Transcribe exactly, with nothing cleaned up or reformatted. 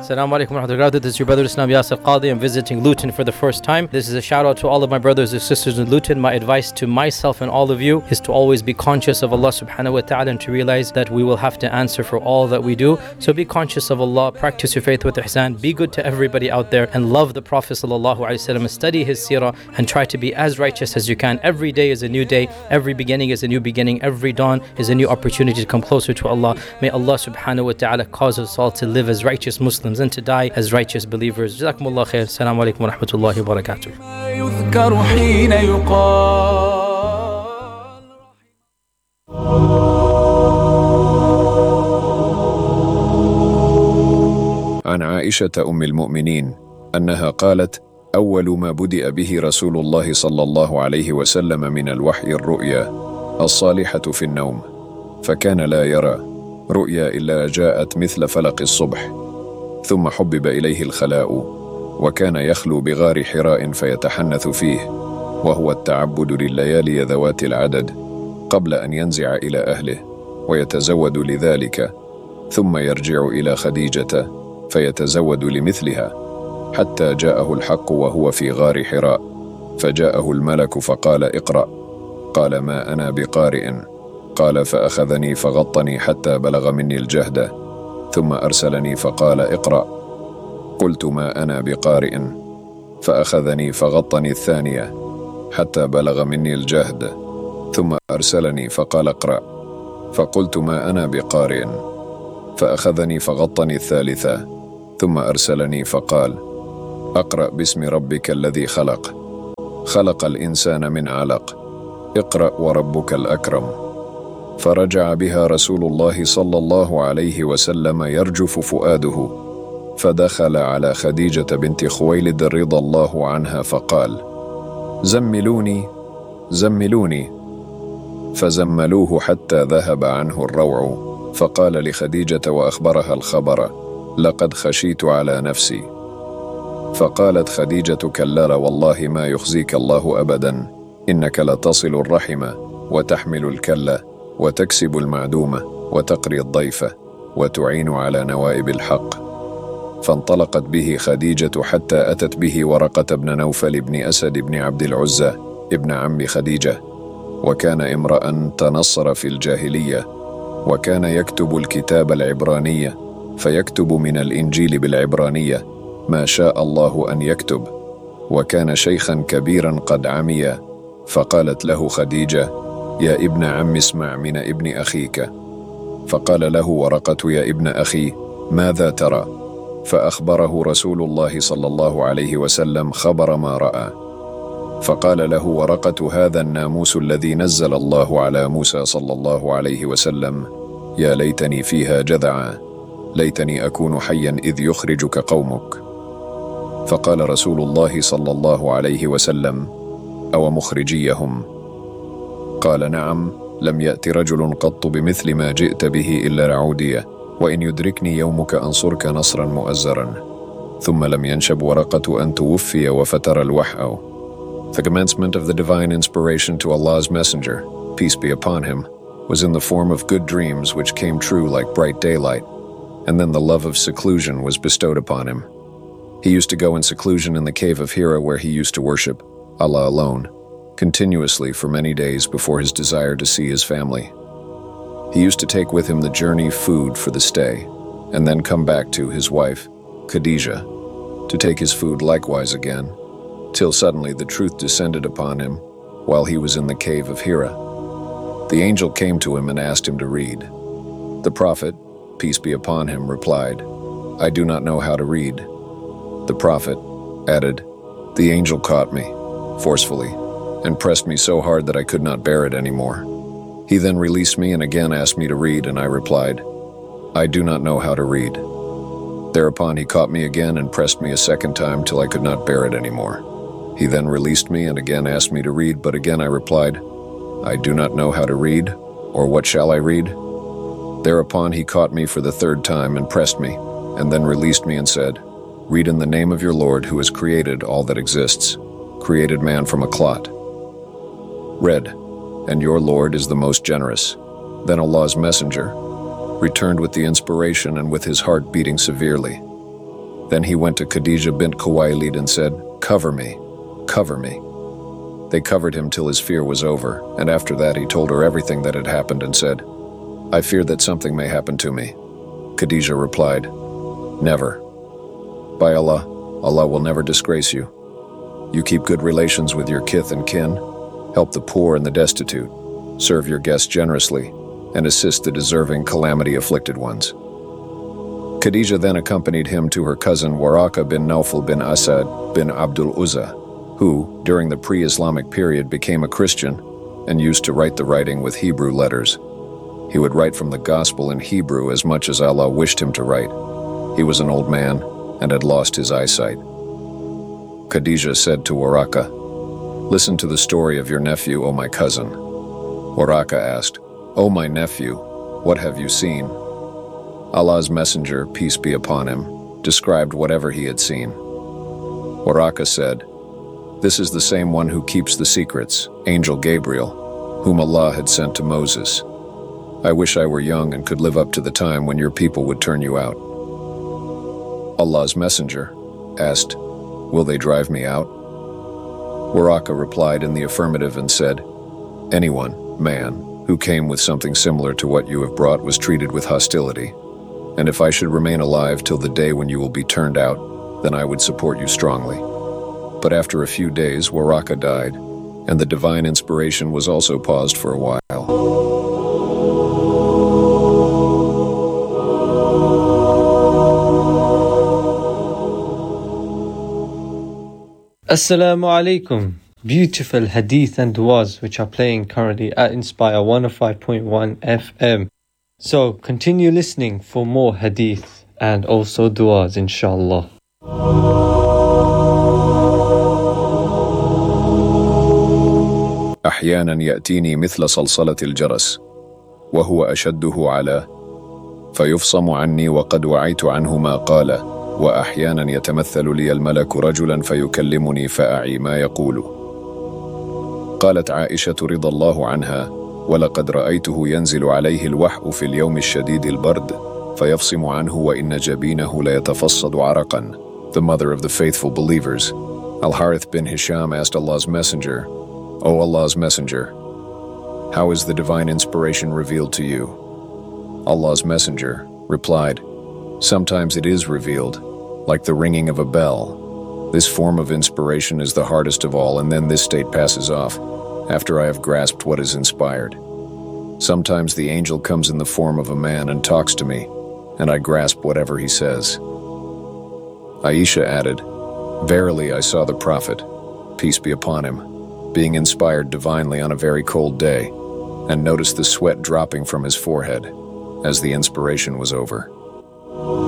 Assalamu alaikum wa rahmatullahi. This is your brother Islam Yasir Qadi. I'm visiting Luton for the first time. This is a shout out to all of my brothers and sisters in Luton. My advice to myself and all of you is to always be conscious of Allah subhanahu wa ta'ala and to realize that we will have to answer for all that we do. So be conscious of Allah, practice your faith with ihsan, be good to everybody out there, and love the Prophet sallallahu alaihi wasallam, study his seerah, and try to be as righteous as you can. Every day is a new day, every beginning is a new beginning, every dawn is a new opportunity to come closer to Allah. May Allah subhanahu wa ta'ala cause us all to live as righteous Muslims and to die as righteous believers. Jazakumullah khair. Assalamu alaikum wa rahmatullahi wa barakatuh. عن عائشة أم المؤمنين أنها قالت: أول ما بدأ به رسول الله صلى الله عليه وسلم من الوحي الرؤيا الصالحة في النوم، فكان لا يرى رؤيا إلا جاءت مثل فلق الصبح، ثم حبب إليه الخلاء، وكان يخلو بغار حراء فيتحنث فيه، وهو التعبد لليالي ذوات العدد قبل أن ينزع إلى أهله، ويتزود لذلك، ثم يرجع إلى خديجة فيتزود لمثلها، حتى جاءه الحق وهو في غار حراء، فجاءه الملك فقال: اقرأ. قال: ما أنا بقارئ. قال: فأخذني فغطني حتى بلغ مني الجهد، ثم أرسلني فقال: اقرأ. قلت: ما أنا بقارئ. فأخذني فغطني الثانية حتى بلغ مني الجهد، ثم أرسلني فقال: اقرأ. فقلت: ما أنا بقارئ. فأخذني فغطني الثالثة، ثم أرسلني فقال: اقرأ باسم ربك الذي خلق خلق الإنسان من علق اقرأ وربك الأكرم. فرجع بها رسول الله صلى الله عليه وسلم يرجف فؤاده، فدخل على خديجة بنت خويلد رضي الله عنها فقال: زملوني زملوني. فزملوه حتى ذهب عنه الروع، فقال لخديجة وأخبرها الخبر: لقد خشيت على نفسي. فقالت خديجة: كلا والله ما يخزيك الله أبدا، إنك لتصل الرحم وتحمل الكلة وتكسب المعدومة وتقري الضيفة وتعين على نوائب الحق. فانطلقت به خديجة حتى أتت به ورقة بن نوفل بن أسد بن عبد العزى ابن عم خديجة، وكان امرأ تنصر في الجاهلية، وكان يكتب الكتاب العبرانية، فيكتب من الإنجيل بالعبرانية ما شاء الله أن يكتب، وكان شيخا كبيرا قد عمي. فقالت له خديجة: يا ابن عم اسمع من ابن أخيك. فقال له ورقة: يا ابن أخي ماذا ترى؟ فأخبره رسول الله صلى الله عليه وسلم خبر ما رأى. فقال له ورقة: هذا الناموس الذي نزل الله على موسى صلى الله عليه وسلم، يا ليتني فيها جذعا، ليتني أكون حيا إذ يخرجك قومك. فقال رسول الله صلى الله عليه وسلم: أو مخرجيهم؟ قال: نعم، لم يأت رجل قط بمثل ما جئت به إلا رعودية، وإن يدركني يومك أنصرك نصرا مؤزرا. ثم لم ينشب ورقة أن توفي وفتر الوحي. The commencement of the divine inspiration to Allah's Messenger, peace be upon him, was in the form of good dreams which came true like bright daylight, and then the love of seclusion was bestowed upon him. He used to go in seclusion in the cave of Hira, where he used to worship Allah alone, continuously for many days before his desire to see his family. He used to take with him the journey food for the stay, and then come back to his wife, Khadijah, to take his food likewise again, till suddenly the truth descended upon him while he was in the cave of Hira. The angel came to him and asked him to read. The Prophet, peace be upon him, replied, I do not know how to read. The Prophet added, The angel caught me, forcefully, and pressed me so hard that I could not bear it anymore. He then released me and again asked me to read, and I replied, I do not know how to read. Thereupon he caught me again and pressed me a second time till I could not bear it anymore. He then released me and again asked me to read, but again I replied, I do not know how to read, or what shall I read? Thereupon he caught me for the third time and pressed me, and then released me and said, Read in the name of your Lord who has created all that exists, created man from a clot. Read, and your Lord is the most generous. Then Allah's messenger returned with the inspiration and with his heart beating severely. Then he went to Khadija bint Khuwaylid and said, "Cover me, cover me." They covered him till his fear was over, and after that he told her everything that had happened and said, "I fear that something may happen to me." Khadija replied, "Never. By Allah, Allah will never disgrace you. You keep good relations with your kith and kin, help the poor and the destitute, serve your guests generously, and assist the deserving calamity-afflicted ones." Khadija then accompanied him to her cousin Waraka bin Nawfal bin Asad bin Abdul Uzza, who, during the pre-Islamic period, became a Christian and used to write the writing with Hebrew letters. He would write from the Gospel in Hebrew as much as Allah wished him to write. He was an old man and had lost his eyesight. Khadija said to Waraka, "Listen to the story of your nephew, O my cousin." Waraka asked, "O my nephew, what have you seen?" Allah's Messenger, peace be upon him, described whatever he had seen. Waraka said, "This is the same one who keeps the secrets, Angel Gabriel, whom Allah had sent to Moses. I wish I were young and could live up to the time when your people would turn you out." Allah's Messenger asked, "Will they drive me out?" Waraka replied in the affirmative and said, "Anyone, man, who came with something similar to what you have brought was treated with hostility. And if I should remain alive till the day when you will be turned out, then I would support you strongly." But after a few days, Waraka died, and the divine inspiration was also paused for a while. Assalamu alaikum. Beautiful hadith and du'as which are playing currently at Inspire one oh five point one F M. So continue listening for more hadith and also du'as, inshallah. أحيانا يأتيني مثل صلصلة الجرس وهو أشده على فيفصم عني وقد وعيت عنه ما قال، وأحيانا يتمثل لي الملك رجلا فيكلمني فأعي ما يقول. قالت عائشة رضي الله عنها: ولقد رأيته ينزل عليه الوحي في اليوم الشديد البرد فيفصم عنه وإن جبينه ليتفصد عرقا. The mother of the faithful believers, Al-Harith bin Hisham, asked Allah's Messenger, "O Allah's Messenger, how is the divine inspiration revealed to you?" Allah's Messenger replied, "Sometimes it is revealed, like the ringing of a bell. This form of inspiration is the hardest of all, and then this state passes off, after I have grasped what is inspired. Sometimes the angel comes in the form of a man and talks to me, and I grasp whatever he says." Aisha added, "Verily I saw the Prophet, peace be upon him, being inspired divinely on a very cold day, and noticed the sweat dropping from his forehead as the inspiration was over."